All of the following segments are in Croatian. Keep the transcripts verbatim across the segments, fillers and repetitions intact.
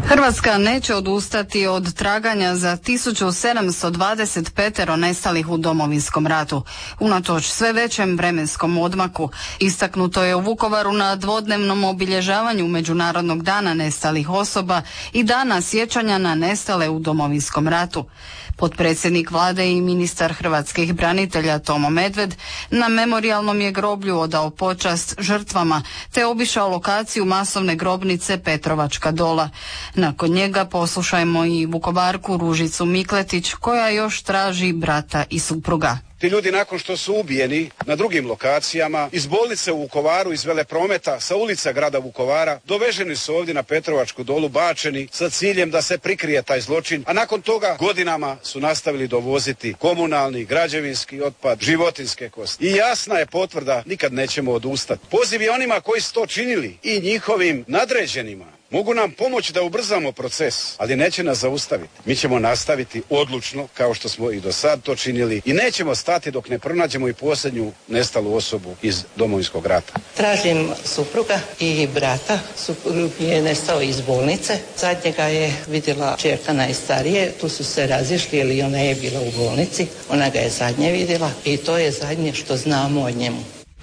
Hrvatska neće odustati od traganja za tisuću sedamsto dvadeset pet nestalih u Domovinskom ratu. Unatoč sve većem vremenskom odmaku, istaknuto je u Vukovaru na dvodnevnom obilježavanju Međunarodnog dana nestalih osoba i dana sjećanja na nestale u Domovinskom ratu. Potpredsjednik vlade i ministar hrvatskih branitelja Tomo Medved na memorijalnom je groblju odao počast žrtvama te obišao lokaciju masovne grobnice Petrovačka Dola. Nakon njega poslušajmo i Vukovarku Ružicu Mikletić koja još traži brata i supruga. Ti ljudi nakon što su ubijeni na drugim lokacijama, iz bolnice u Vukovaru, iz Veleprometa, sa ulica grada Vukovara, doveženi su ovdje na Petrovačku Dolu, bačeni sa ciljem da se prikrije taj zločin, a nakon toga godinama su nastavili dovoziti komunalni, građevinski otpad, životinjske kosti. I jasna je potvrda, nikad nećemo odustati. Poziv je onima koji su to činili i njihovim nadređenima. Mogu nam pomoći da ubrzamo proces, ali neće nas zaustaviti. Mi ćemo nastaviti odlučno, kao što smo i do sad to činili, i nećemo stati dok ne pronađemo i posljednju nestalu osobu iz Domovinskog rata. Tražim supruga i brata. Suprug je nestao iz bolnice. Zadnjega je vidjela čerka najstarije. Tu su se razišli, jer ona je bila u bolnici. Ona ga je zadnje vidjela i to je zadnje što znamo o njemu.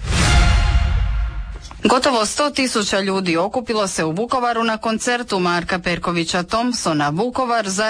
Gotovo sto tisuća ljudi okupilo se u Vukovaru na koncertu Marka Perkovića Thompsona. Vukovar za